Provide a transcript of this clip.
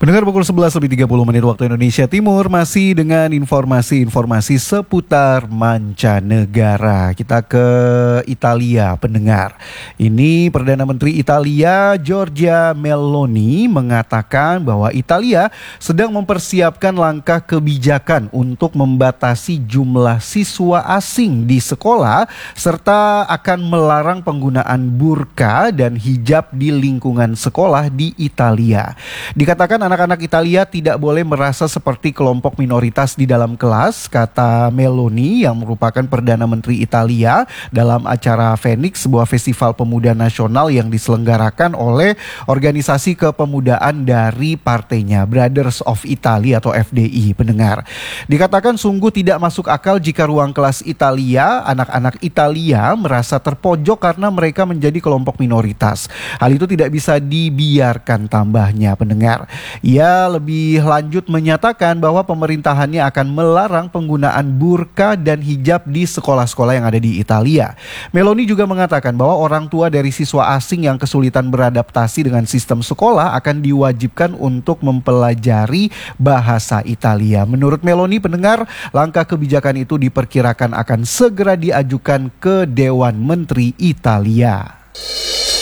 Pendengar pukul 11:30 waktu Indonesia Timur masih dengan informasi-informasi seputar mancanegara. Kita ke Italia, pendengar. Ini Perdana Menteri Italia Giorgia Meloni mengatakan bahwa Italia sedang mempersiapkan langkah kebijakan untuk membatasi jumlah siswa asing di sekolah serta akan melarang penggunaan burka dan hijab di lingkungan sekolah di Italia. Dikatakan anak-anak Italia tidak boleh merasa seperti kelompok minoritas di dalam kelas, kata Meloni yang merupakan Perdana Menteri Italia dalam acara Phoenix, sebuah festival pemuda nasional yang diselenggarakan oleh organisasi kepemudaan dari partainya, Brothers of Italy atau FDI, pendengar. Dikatakan sungguh tidak masuk akal jika ruang kelas Italia, anak-anak Italia merasa terpojok karena mereka menjadi kelompok minoritas. Hal itu tidak bisa dibiarkan, tambahnya, pendengar. Ia lebih lanjut menyatakan bahwa pemerintahannya akan melarang penggunaan burka dan hijab di sekolah-sekolah yang ada di Italia. Meloni juga mengatakan bahwa orang tua dari siswa asing yang kesulitan beradaptasi dengan sistem sekolah akan diwajibkan untuk mempelajari bahasa Italia. Menurut Meloni, pendengar, langkah kebijakan itu diperkirakan akan segera diajukan ke Dewan Menteri Italia.